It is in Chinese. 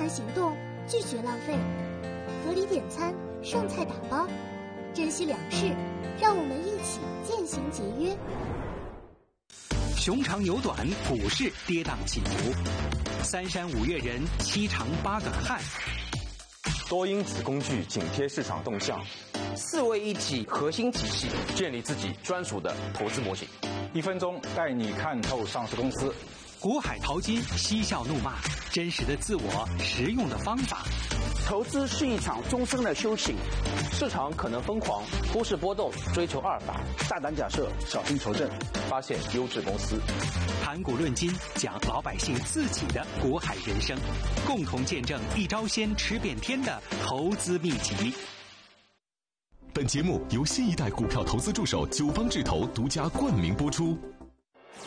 团行动，拒绝浪费，合理点餐，剩菜打包，珍惜粮食，让我们一起渐行节约。 熊长牛短，股市跌宕起伏，三山五岳人，七长八短汉。 多因子工具紧贴市场动向 ，4位一体核心体系， 建立自己专属的投资模型。 1分钟带你看透上市公司。 股海淘金，嬉笑怒骂，真实的自我，实用的方法。 投资是一场终生的修行， 市场可能疯狂，股市波动，追求阿尔法， 大胆假设，小心求证， 发现优质公司。 谈股论金，讲老百姓自己的股海人生，共同见证一招鲜吃遍天的投资秘籍。 本节目由新一代股票投资助手九方智投独家冠名播出。